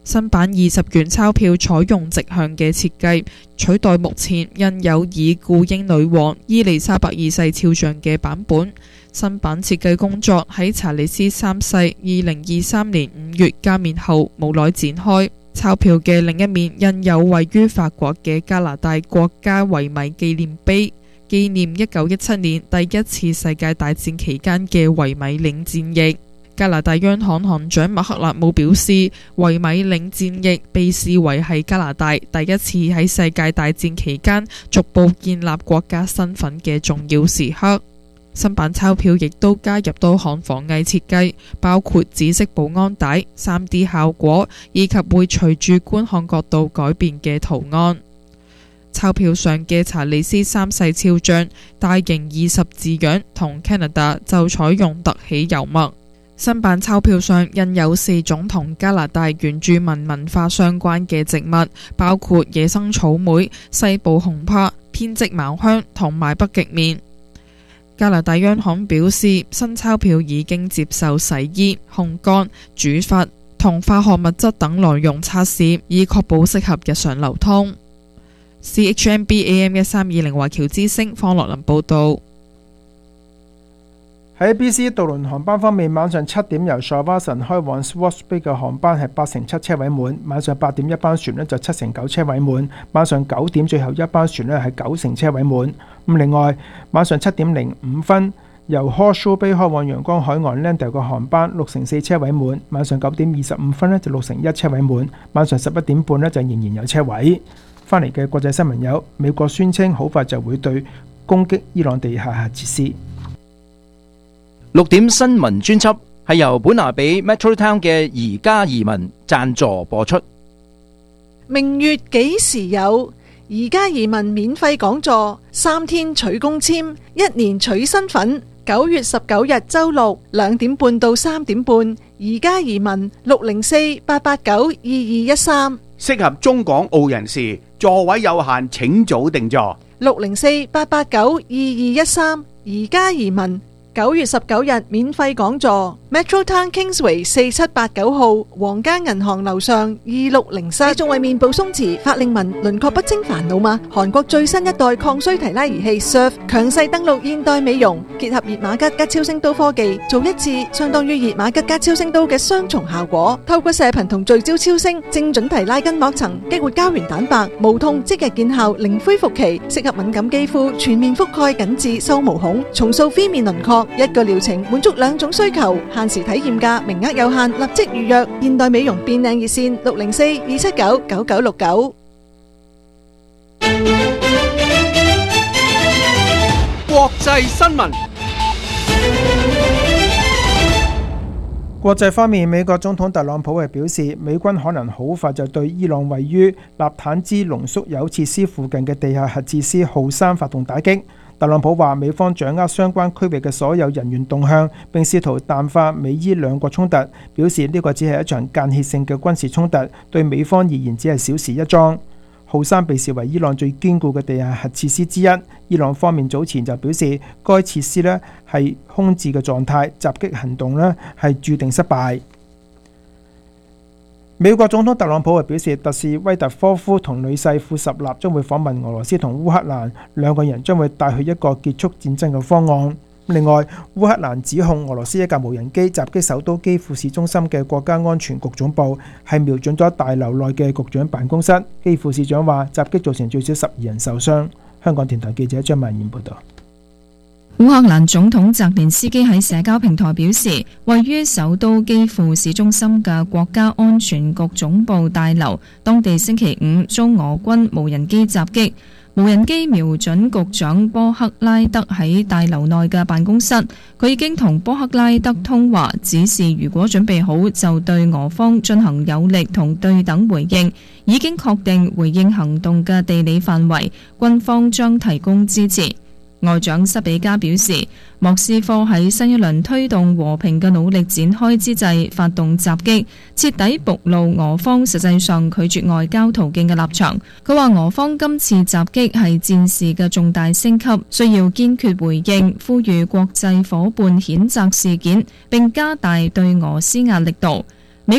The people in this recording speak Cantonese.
新版20元鈔票採用直向嘅設計，取代目前印有以故英女王伊麗莎白二世肖像嘅版本。新版設計工作喺查理斯三世2023年5月加冕後無耐展開。鈔票嘅另一面印有位於法國嘅加拿大國家遺米紀念碑，紀念1917年第一次世界大戰期間嘅遺米領戰役。加拿大央行行長麥克勒姆表示，遺米領戰役被視為係加拿大第一次喺世界大戰期間逐步建立國家身份嘅重要時刻。新版鈔票亦都加入多項防偽設計，包括紫色保安帶、3D 效果以及會隨住觀看角度改變嘅圖案。鈔票上嘅查理斯三世肖像、大型20字樣同 Canada 就採用特起油墨。新版鈔票上印有4種同加拿大原住民文化相關嘅植物，包括野生草莓、西部紅柏、編織茅香同埋北極棉。加拿大央行表示，新鈔票已經接受洗衣、烘乾、煮發同化學物質等內容測試，以確保適合日常流通。CHMB AM1320華僑之聲方樂林報導。 喺 BC 渡輪航班方面，晚上7點由 Shawinigan 開往 Swartz Bay 嘅航班係8成7車位滿，晚上8點一班船就7成9車位滿，晚上9點最後一班船係9成車位滿。另外晚上7點05分由 Horseshoe Bay 開往陽光海岸 Landale 嘅航班6成4車位滿，晚上9點25分就6成1車位滿，晚上11點半就仍然有車位。翻嚟嘅國際新聞有：美國宣稱好快就會對攻擊伊朗地下核設施。 6點新聞專輯係由本拿比 Metro Town 嘅宜家移民贊助播出。 明月幾時有？宜家移民免費講座，3天取公簽，1年取身份。9月19日周六2點半到3點半，宜家移民604-889-2213， 適合中港澳人士，座位有限，請早訂座。 604-889-2213，宜家移民。9月19日免費講座 Metro Town Kingsway 4789號皇家銀行樓上2604。你仲為面部鬆弛、法令紋、輪廓不清煩惱嗎？韓國最新一代抗衰提拉儀器 Surf 強勢登陸現代美容，結合熱瑪吉加超聲刀科技，做一次相當於熱瑪吉加超聲刀嘅雙重效果。透過射頻同聚焦超聲，精準提拉筋膜層，激活膠原蛋白，無痛即日見效，零恢復期，適合敏感肌膚，全面覆蓋緊致收毛孔，重塑非面輪廓。一個療程滿足2種需求，限時體驗價，名額有限，立即預約。現代美容變靚熱線604-279-9969。 國際新聞。 國際方面，美國總統特朗普係表示，美軍可能好快就對伊朗位於納坦茲濃縮鈾設施附近嘅地下核設施浩3發動打擊。特朗普話，美方掌握相關區域嘅所有人員動向，並試圖淡化美伊兩國衝突，表示呢個只係一場間歇性嘅軍事衝突，對美方而言只係小事一樁。浩3被視為伊朗最堅固嘅地下核設施之一，伊朗方面早前就表示，該設施係空置嘅狀態，襲擊行動係注定失敗。美國總統特朗普係表示，特使威特科夫同女婿庫什納將會訪問俄羅斯同烏克蘭，兩個人將會帶去一個結束戰爭嘅方案。另外，烏克蘭指控俄羅斯一架無人機襲擊首都基輔市中心嘅國家安全局總部，係瞄準咗大樓內嘅局長辦公室。基輔市長話，襲擊造成最少12人受傷。香港電台記者張曼燕報道。 烏克蘭總統澤連斯基喺社交平台表示，位於首都基輔市中心嘅國家安全局總部大樓，當地星期5遭俄軍無人機襲擊。無人機瞄準局長波克拉德喺大樓內嘅辦公室，佢已經同波克拉德通話，指示如果準備好就對俄方進行有力同對等回應，已經確定回應行動嘅地理範圍，軍方將提供支持。外長塞比加表示，莫斯科喺新一輪推動和平嘅努力展開之際發動襲擊，徹底暴露俄方實際上拒絕外交途徑嘅立場。佢話俄方今次襲擊係戰事嘅重大升級，需要堅決回應，呼籲國際夥伴譴責事件並加大對俄施壓力度。